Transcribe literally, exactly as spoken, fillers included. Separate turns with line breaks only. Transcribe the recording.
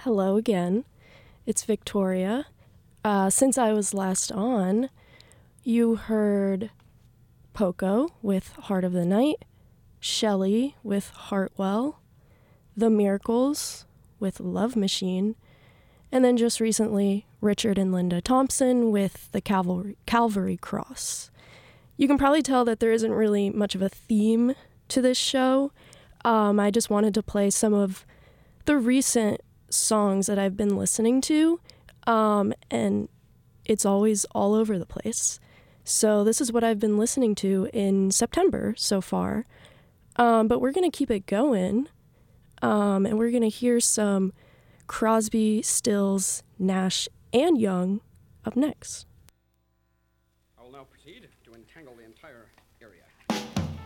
Hello again. It's Victoria. Uh, since I was last on, you heard Poco with Heart of the Night, Shelley with Heartwell, The Miracles with Love Machine, and then just recently, Richard and Linda Thompson with the Calvary, Calvary Cross. You can probably tell that there isn't really much of a theme to this show. Um, I just wanted to play some of the recent songs that I've been listening to, um, and it's always all over the place. So this is what I've been listening to in September so far, um, but we're going to keep it going, um, and we're going to hear some Crosby, Stills, Nash, and Young up next.
I will now proceed to entangle the entire